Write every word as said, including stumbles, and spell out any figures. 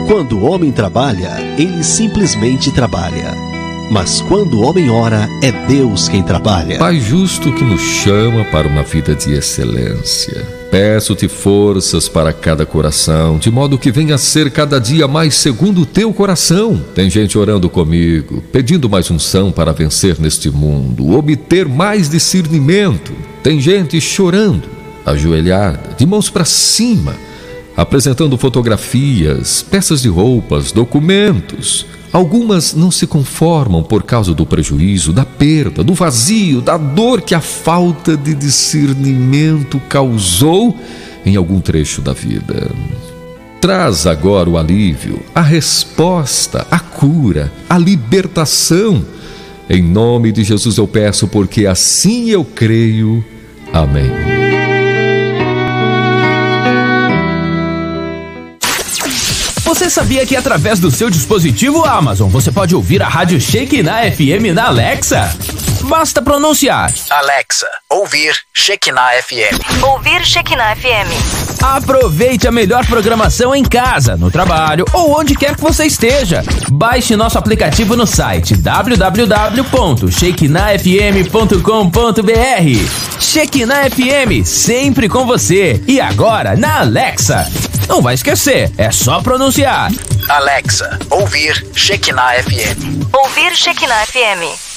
Quando o homem trabalha, ele simplesmente trabalha. Mas quando o homem ora, é Deus quem trabalha. Pai justo que nos chama para uma vida de excelência, peço-te forças para cada coração, de modo que venha a ser cada dia mais segundo o teu coração. Tem gente orando comigo, pedindo mais unção para vencer neste mundo, obter mais discernimento. Tem gente chorando, ajoelhada, de mãos para cima, apresentando fotografias, peças de roupas, documentos. Algumas não se conformam por causa do prejuízo, da perda, do vazio, da dor que a falta de discernimento causou em algum trecho da vida. Traz agora o alívio, a resposta, a cura, a libertação. Em nome de Jesus eu peço, porque assim eu creio. Amém. Você sabia que através do seu dispositivo Amazon você pode ouvir a rádio Shekinah F M na Alexa? Basta pronunciar: Alexa, ouvir Shekinah F M. Ouvir Shekinah F M. Aproveite a melhor programação em casa, no trabalho ou onde quer que você esteja. Baixe nosso aplicativo no site w w w ponto shekinah f m ponto com ponto b r. Shekinah F M, sempre com você. E agora na Alexa. Não vai esquecer, é só pronunciar: Alexa, ouvir Shekinah F M. Ouvir Shekinah F M.